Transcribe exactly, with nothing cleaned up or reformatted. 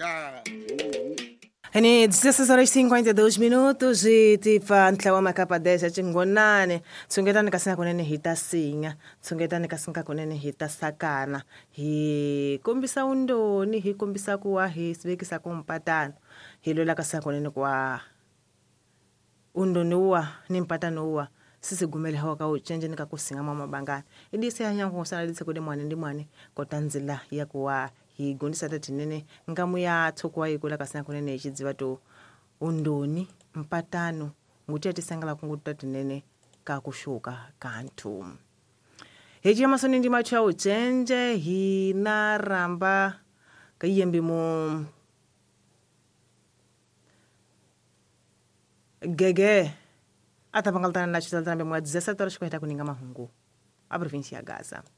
Ni dezesseis horas e cinquenta e dois minutos e tifa ntlawa makapa desa chingonane tsungeta nikasina kunene hita sinya tsungeta nikasinga kunene hita sakana hi kombisa undoni hi kombisa kuwa hi sivekisa kumpatano hi lola kasina kunene kwa undoni uwa ni mpatano uwa sisi gumele hawa ka uchenje nika kusinga mama bangani idisi hanyangu ngosana ditse kode mwane ndi mwane kotanzila ya kuwa hi gondisa tati nene ngamu ya tokwa yikula kasina kunene ichidziwa to undoni mpatano nguti atisangala kunguti tati nene kakushuka kantu heji ya masoni ndi macho ya uchenje hina ramba kayembi mu gege atapangaltana na chitaltambe mwa dezessete horas kuhita kuninga mahungu a província ya Gaza.